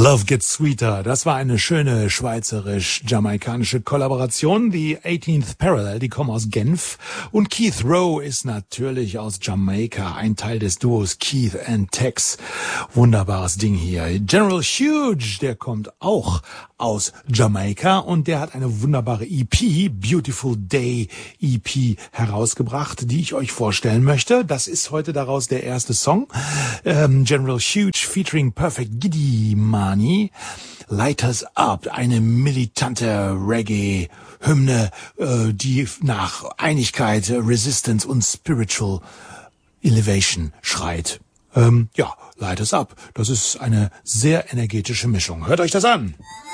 Love Gets Sweeter, das war eine schöne schweizerisch-jamaikanische Kollaboration. Die 18th Parallel, die kommen aus Genf. Und Keith Rowe ist natürlich aus Jamaika, ein Teil des Duos Keith and Tex. Wunderbares Ding hier. General Huge, der kommt auch aus Jamaika und der hat eine wunderbare EP, Beautiful Day EP, herausgebracht, die ich euch vorstellen möchte. Das ist heute daraus der erste Song. General Huge featuring Perfect Giddy Money. Light Us Up, eine militante Reggae-Hymne, die nach Einigkeit, Resistance und Spiritual Elevation schreit. Light Us Up, das ist eine sehr energetische Mischung. Hört euch das an!